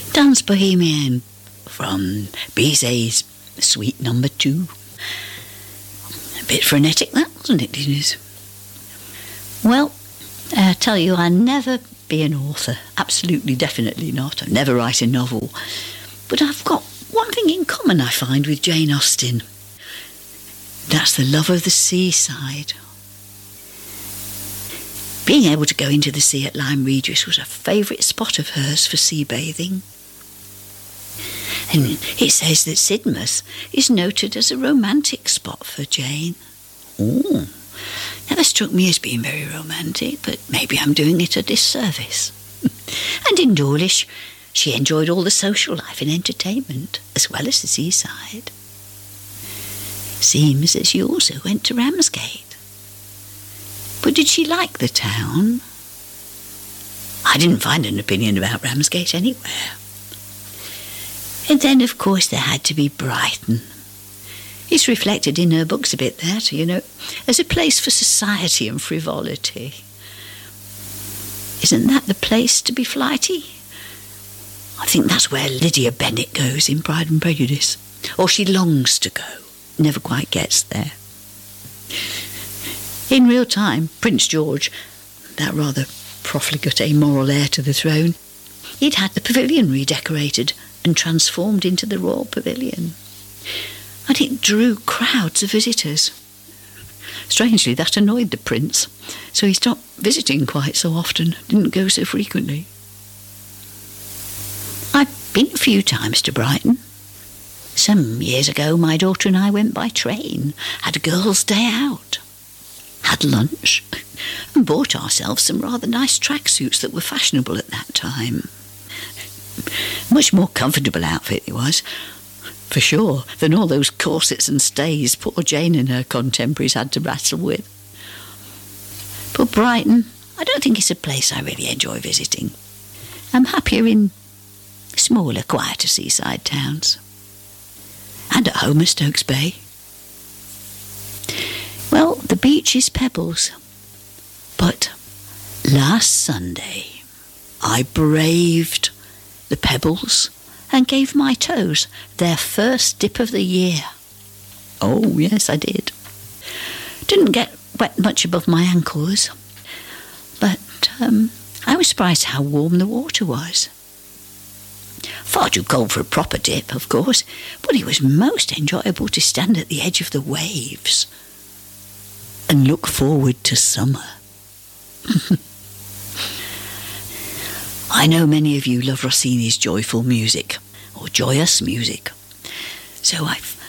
Dance Bohemian from Bizet's Suite Number 2. A bit frenetic, that, wasn't it, Denise? Well, I tell you, I'll never be an author. Absolutely, definitely not. I'll never write a novel. But I've got one thing in common, I find, with Jane Austen. That's the love of the seaside. Being able to go into the sea at Lyme Regis was a favourite spot of hers for sea bathing. And it says that Sidmouth is noted as a romantic spot for Jane. Oh, never struck me as being very romantic, but maybe I'm doing it a disservice. And in Dawlish, she enjoyed all the social life and entertainment, as well as the seaside. Seems that she also went to Ramsgate. But did she like the town? I didn't find an opinion about Ramsgate anywhere. And then, of course, there had to be Brighton. It's reflected in her books a bit, that, as a place for society and frivolity. Isn't that the place to be flighty? I think that's where Lydia Bennet goes in Pride and Prejudice. Or she longs to go, never quite gets there. In real time, Prince George, that rather profligate, amoral heir to the throne, he'd had the pavilion redecorated and transformed into the Royal Pavilion. And it drew crowds of visitors. Strangely, that annoyed the prince, so he stopped visiting quite so often, didn't go so frequently. I've been a few times to Brighton. Some years ago, my daughter and I went by train, had a girls' day out, had lunch, and bought ourselves some rather nice tracksuits that were fashionable at that time. Much more comfortable outfit it was, for sure, than all those corsets and stays poor Jane and her contemporaries had to wrestle with. But Brighton, I don't think it's a place I really enjoy visiting. I'm happier in smaller, quieter seaside towns. And at home at Stokes Bay. Well, the beach is pebbles. But last Sunday, I braved the pebbles and gave my toes their first dip of the year. Oh, yes, I did. Didn't get wet much above my ankles, but I was surprised how warm the water was. Far too cold for a proper dip, of course, but it was most enjoyable to stand at the edge of the waves and look forward to summer. I know many of you love Rossini's joyful music, or joyous music, so I've